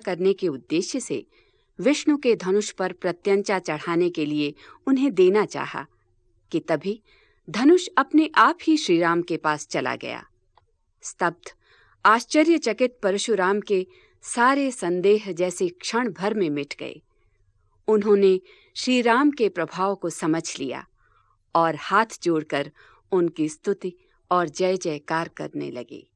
करने के उद्देश्य से विष्णु के धनुष पर प्रत्यंचा चढ़ाने के लिए उन्हें देना चाहा कि तभी धनुष अपने आप ही श्री राम के पास चला गया। स्तब्ध, आश्चर्यचकित परशुराम के सारे संदेह जैसे क्षण भर में मिट गए। उन्होंने श्री राम के प्रभाव को समझ लिया और हाथ जोड़कर उनकी स्तुति और जय जयकार करने लगे।